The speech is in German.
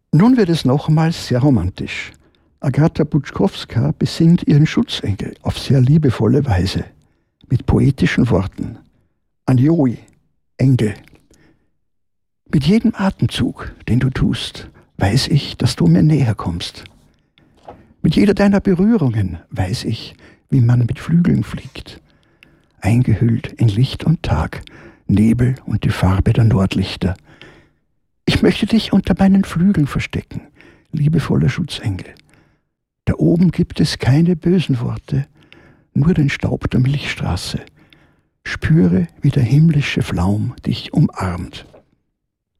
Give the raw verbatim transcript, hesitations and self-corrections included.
Nun wird es nochmals sehr romantisch. Agata Butschkowska besingt ihren Schutzengel auf sehr liebevolle Weise, mit poetischen Worten. Anjoi, Engel. Mit jedem Atemzug, den du tust, weiß ich, dass du mir näher kommst. Mit jeder deiner Berührungen weiß ich, wie man mit Flügeln fliegt, eingehüllt in Licht und Tag, Nebel und die Farbe der Nordlichter. Ich möchte dich unter meinen Flügeln verstecken, liebevoller Schutzengel. Da oben gibt es keine bösen Worte, nur den Staub der Milchstraße. Spüre, wie der himmlische Flaum dich umarmt.